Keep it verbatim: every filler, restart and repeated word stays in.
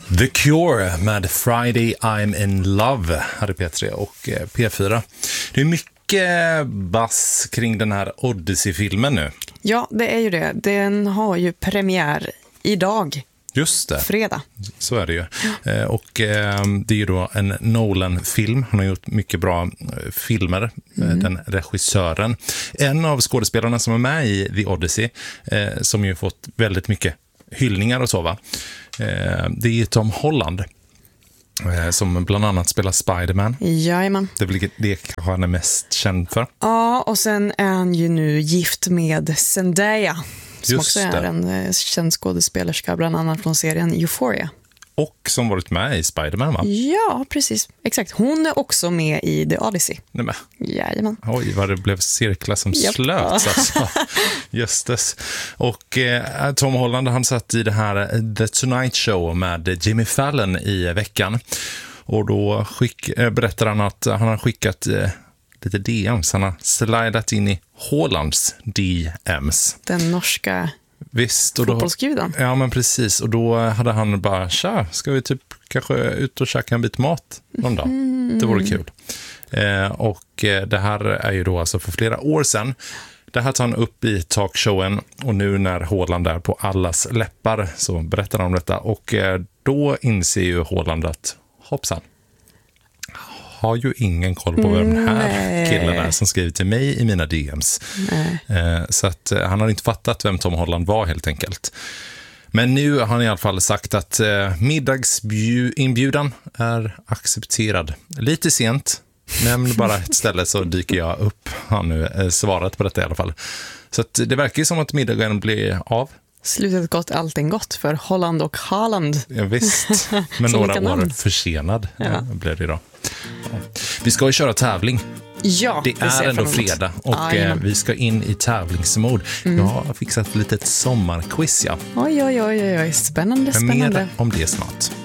The Cure med Friday I'm in Love hade P tre och P fyra. Det är mycket bass kring den här Odyssey-filmen nu. Ja, det är ju det. Den har ju premiär idag. Just det. Fredag. Så är det ju. Ja. Och eh, det är ju då en Nolan-film. Han har gjort mycket bra eh, filmer, mm. den regissören. En av skådespelarna som är med i The Odyssey, eh, som ju fått väldigt mycket hyllningar och så, va? Eh, det är Tom Holland, eh, som bland annat spelar Spider-Man. Jajamän. Det är väl det kanske han är mest känd för. Ja, och sen är han ju nu gift med Zendaya, som Just också är det. en eh, känd skådespelerska, bland annat från serien Euphoria. Och som varit med i Spider-Man, va? Ja, precis. Exakt. Hon är också med i The Odyssey. Nej, men. Jajamän. Oj, vad det blev cirklar som Japp. slöts. Alltså. Just det. Och eh, Tom Holland, han satt i det här The Tonight Show med Jimmy Fallon i veckan. Och då skick, eh, berättar han att han har skickat eh, lite D M's. Han har slidat in i Hollands D M's. Den norska Visst, och då, fotbollsguden. ja, men precis. Och då hade han bara, tja, ska vi typ kanske ut och käka en bit mat någon dag? Mm. Det vore kul. Eh, och eh, det här är ju då alltså för flera år sedan. Det här tar han upp i talkshowen, och nu när Håland är på allas läppar så berättar han om detta. Och eh, då inser ju Håland att, hoppsan, har ju ingen koll på vem den här Nej. killen är som skriver till mig i mina D M's. Eh, så att eh, han har inte fattat vem Tom Holland var helt enkelt. Men nu har han i alla fall sagt att eh, middagsinbjudan är accepterad. Lite sent, nämn bara ett ställe så dyker jag upp. Han har nu eh, svarat på detta i alla fall. Så att det verkar som att middagen blir av. Slutet gott, allting gott för Holland och Haaland. Ja, visst, men några år namn. försenad ja. eh, blir det idag. Ja. Vi ska ju köra tävling. Ja, det är ändå fredag och ah, eh, vi ska in i tävlingsmod. Mm. Jag har fixat ett litet sommarquiz, ja. Oj, oj, oj, oj, spännande, spännande. Mer om det snart.